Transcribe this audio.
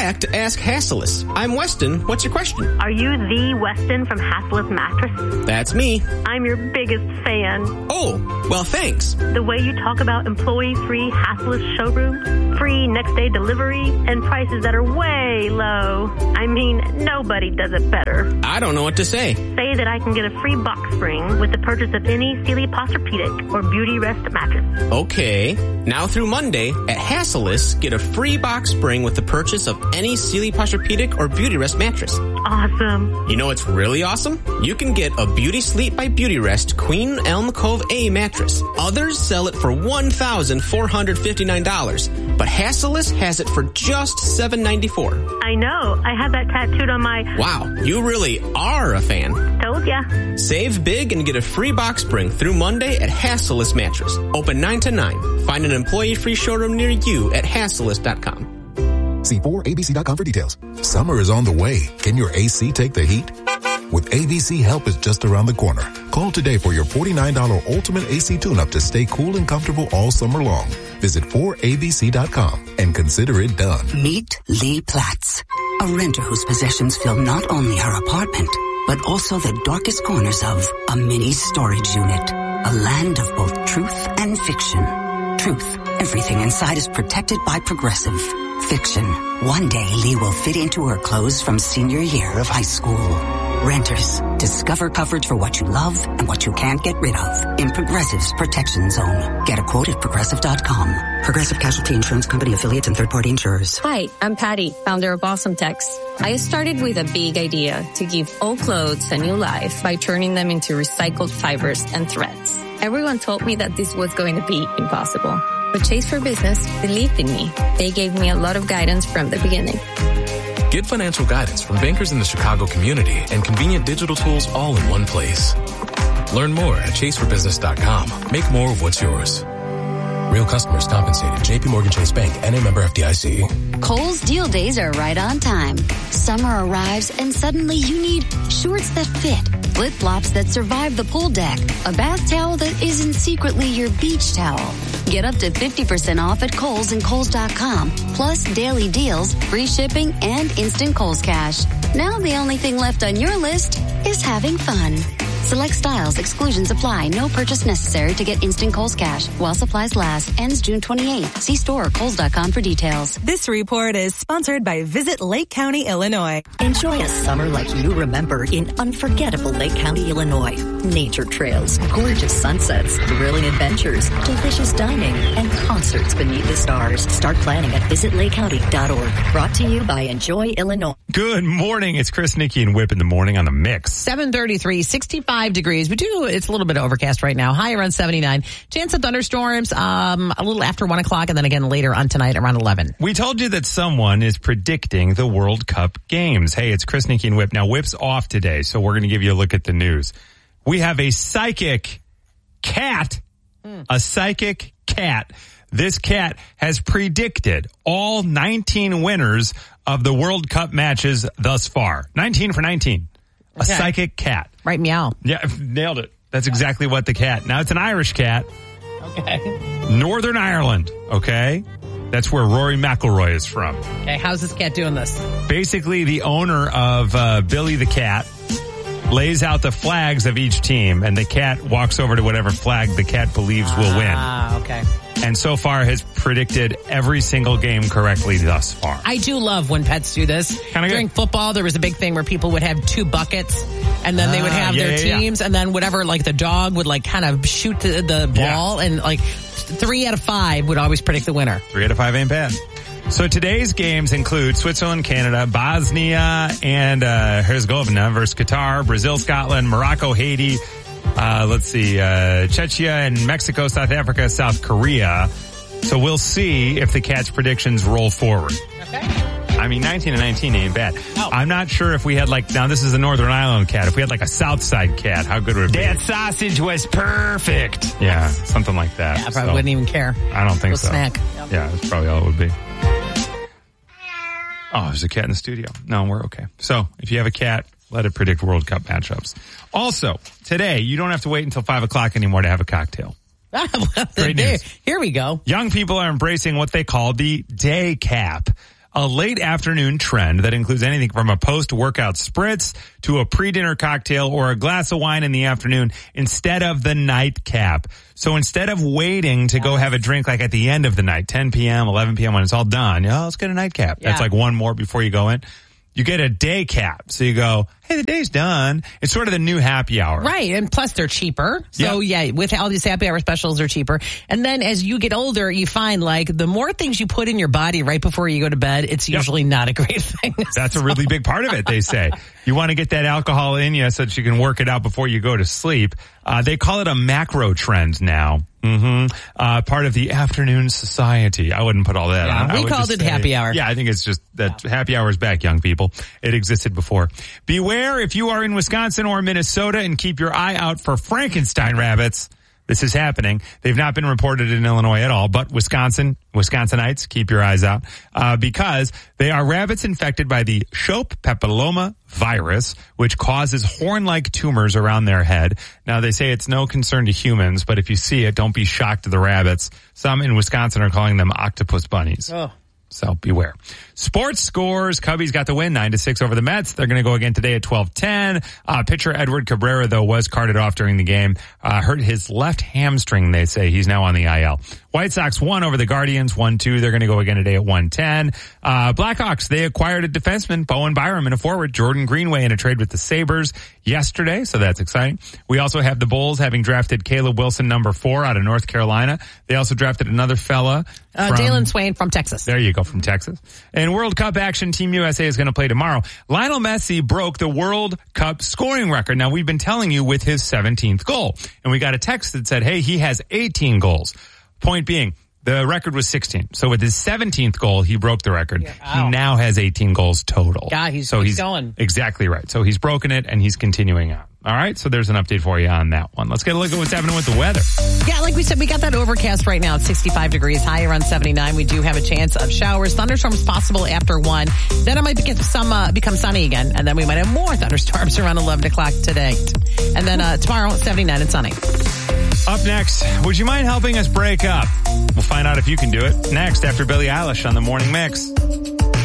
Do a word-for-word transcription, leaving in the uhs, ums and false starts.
back to Ask Hassellus. I'm Weston. What's your question? Are you the Weston from Hassellus Mattress? That's me. I'm your biggest fan. Oh, well, thanks. The way you talk about employee-free Hassellus showroom, free next-day delivery, and prices that are way low. I mean, nobody does it better. I don't know what to say. Say that I can get a free box spring with the purchase of any Sealy Posturepedic or Beauty Rest mattress. Okay. Now through Monday, at Hassellus, get a free box spring with the purchase of any Sealy Posturepedic or Beauty Rest mattress. Awesome. You know what's really awesome? You can get a Beauty Sleep by Beauty Rest Queen Elm Cove A mattress. Others sell it for one thousand four hundred fifty-nine dollars, but Hassellus has it for just seven hundred ninety-four dollars. I know. I have that tattooed on my... Wow, you really are a fan. Told ya. Save big and get a free box spring through Monday at Hassellus Mattress. Open nine to nine. Find an employee-free showroom near you at hassellus dot com. See four A B C dot com for details. Summer is on the way. Can your A C take the heat? With A B C, help is just around the corner. Call today for your forty-nine dollars Ultimate A C tune-up to stay cool and comfortable all summer long. Visit four A B C dot com and consider it done. Meet Lee Platts, a renter whose possessions fill not only her apartment, but also the darkest corners of a mini storage unit. A land of both truth and fiction. Truth, everything inside is protected by Progressive. Fiction, one day Lee will fit into her clothes from senior year of high school. Renters, discover coverage for what you love and what you can't get rid of in Progressive's Protection Zone. Get a quote at progressive dot com. Progressive Casualty Insurance Company affiliates and third-party insurers. Hi, I'm Patty, founder of Awesome Tex. I started with a big idea to give old clothes a new life by turning them into recycled fibers and threads. Everyone told me that this was going to be impossible. But Chase for Business believed in me. They gave me a lot of guidance from the beginning. Get financial guidance from bankers in the Chicago community and convenient digital tools all in one place. Learn more at chase for business dot com. Make more of what's yours. Real customers compensated. J P Morgan Chase Bank, N A member F D I C. Kohl's deal days are right on time. Summer arrives and suddenly you need shorts that fit, flip-flops that survive the pool deck, a bath towel that isn't secretly your beach towel. Get up to fifty percent off at Kohl's and Kohl's dot com, plus daily deals, free shipping, and instant Kohl's Cash. Now the only thing left on your list is having fun. Select styles, exclusions apply. No purchase necessary to get instant Kohl's Cash. While supplies last. Ends June twenty-eighth. See store or Kohl's dot com for details. This report is sponsored by Visit Lake County, Illinois. Enjoy a summer like you remember in unforgettable Lake County, Illinois. Nature trails, gorgeous sunsets, thrilling adventures, delicious dining, and concerts beneath the stars. Start planning at visit lake county dot org. Brought to you by Enjoy Illinois. Good morning. It's Chris, Nikki, and Whip in the morning on the Mix. seven thirty-three, sixty-five degrees. We do, it's a little bit overcast right now. High around seventy-nine. Chance of thunderstorms um, a little after one o'clock and then again later on tonight around eleven. We told you that someone is predicting the World Cup games. Hey, it's Chris, Nikki, and Whip. Now, Whip's off today, so we're going to give you a look at the news. We have a psychic cat, hmm. a psychic cat. This cat has predicted all nineteen winners of the World Cup matches thus far. nineteen for nineteen. A okay. psychic cat. Right, meow. Yeah, nailed it. That's exactly what the cat. Now, it's an Irish cat. Okay. Northern Ireland, okay? That's where Rory McIlroy is from. Okay, how's this cat doing this? Basically, the owner of uh, Billy the Cat lays out the flags of each team, and the cat walks over to whatever flag the cat believes will win. Ah, okay. And so far has predicted every single game correctly thus far. I do love when pets do this. Kinda During good. football, there was a big thing where people would have two buckets, and then ah, they would have yeah, their yeah, teams, yeah. and then whatever, like the dog would like kind of shoot the, the ball, yeah. and like three out of five would always predict the winner. Three out of five ain't bad. So today's games include Switzerland, Canada, Bosnia, and uh, Herzegovina versus Qatar, Brazil, Scotland, Morocco, Haiti, uh, let's see, uh, Czechia and Mexico, South Africa, South Korea. So we'll see if the Cats' predictions roll forward. Okay. I mean, nineteen and nineteen ain't bad. No. I'm not sure if we had like, now this is a Northern Ireland cat. If we had like a South Side cat, how good would it be? That sausage was perfect. Yeah, something like that. Yeah, I probably so, wouldn't even care. I don't think Little so. Snack. Yep. Yeah, that's probably all it would be. Oh, there's a cat in the studio. No, we're okay. So if you have a cat, let it predict World Cup matchups. Also, today, you don't have to wait until five o'clock anymore to have a cocktail. Great news. Here we go. Young people are embracing what they call the day cap. a late afternoon trend that includes anything from a post-workout spritz to a pre-dinner cocktail or a glass of wine in the afternoon instead of the nightcap. So instead of waiting to go have a drink like at the end of the night, ten p.m., eleven p.m. when it's all done, oh, let's get a nightcap. Yeah. That's like one more before you go in. You get a day cap. So you go, hey, the day's done. It's sort of the new happy hour. Right. And plus they're cheaper. So Yep. yeah, with all these happy hour specials, they're cheaper. And then as you get older, you find like the more things you put in your body right before you go to bed, it's Yep. usually not a great thing. That's a really big part of it, they say. You want to get that alcohol in you so that you can work it out before you go to sleep. Uh, they call it a macro trend now. Mm-hmm. Uh, part of the afternoon society. I wouldn't put all that Yeah, on. I we would called just it say- happy hour. Yeah, I think it's just that happy hour is back, young people. It existed before. Beware if you are in Wisconsin or Minnesota, and keep your eye out for Frankenstein rabbits. This is happening. They've not been reported in Illinois at all, but Wisconsin, Wisconsinites, keep your eyes out, uh, because they are rabbits infected by the Shope papilloma virus, which causes horn-like tumors around their head. Now, they say it's no concern to humans, but if you see it, don't be shocked to the rabbits. Some in Wisconsin are calling them octopus bunnies. Oh. So beware. Sports scores. Cubbies got the win, nine to six over the Mets. They're going to go again today at twelve ten. Uh, pitcher Edward Cabrera, though, was carted off during the game. Uh, hurt his left hamstring, they say. He's now on the I L. White Sox won over the Guardians, one two. They're going to go again today at one ten. Uh, Blackhawks, they acquired a defenseman, Bowen Byram, and a forward, Jordan Greenway, in a trade with the Sabres yesterday, so that's exciting. We also have the Bulls having drafted Caleb Wilson, number four, out of North Carolina. They also drafted another fella. Uh, from- Dalen Swain from Texas. There you go, from Texas. And World Cup action, Team U S A is going to play tomorrow. Lionel Messi broke the World Cup scoring record. Now, we've been telling you with his seventeenth goal. And we got a text that said, hey, he has eighteen goals. Point being, the record was sixteen. So with his seventeenth goal, he broke the record. Yeah. Wow. He now has eighteen goals total. Yeah, he's, so he's he's going. Exactly right. So he's broken it and he's continuing on. All right, so there's an update for you on that one. Let's get a look at what's happening with the weather. Yeah, like we said, we got that overcast right now. It's sixty-five degrees, high around seventy-nine. We do have a chance of showers, thunderstorms possible after one. Then it might become some uh, become sunny again, and then we might have more thunderstorms around eleven o'clock today. And then uh, tomorrow, seventy-nine and sunny. Up next, would you mind helping us break up? We'll find out if you can do it next after Billie Eilish on the Morning Mix.